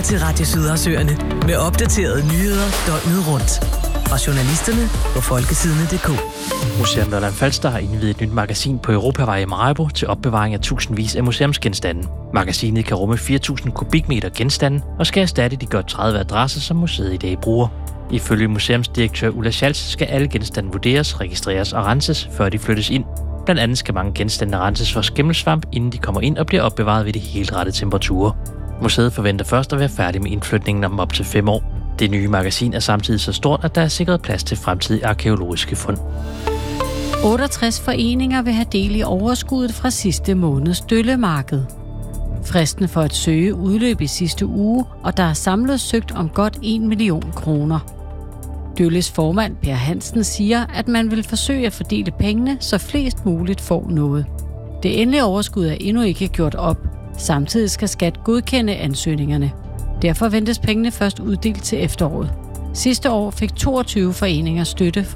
lytter til Radio Sydersøerne med opdaterede nyheder døgnet rundt. Fra journalisterne på folkesidene.dk. Museum Lolland-Falster har indviet et nyt magasin på Europavej i Maribo til opbevaring af tusindvis af museumsgenstande. Magasinet kan rumme 4.000 kubikmeter genstande og skal erstatte de godt 30 adresser, som museet i dag bruger. Ifølge museumsdirektør Ulla Schalz skal alle genstande vurderes, registreres og renses, før de flyttes ind. Blandt andet skal mange genstande renses for skimmelsvamp, inden de kommer ind og bliver opbevaret ved de helt rette temperaturer. Museet forventer først at være færdig med indflytningen om op til 5 år. Det nye magasin er samtidig så stort, at der er sikret plads til fremtidige arkæologiske fund. 68 foreninger vil have del i overskuddet fra sidste måneds døllemarked. Fristen for at søge udløb i sidste uge, og der er samlet søgt om godt 1 million kroner. Dølles formand Per Hansen siger, at man vil forsøge at fordele pengene, så flest muligt får noget. Det endelige overskud er endnu ikke gjort op. Samtidig skal skat godkende ansøgningerne. Derfor ventes pengene først uddelt til efteråret. Sidste år fik 22 foreninger støtte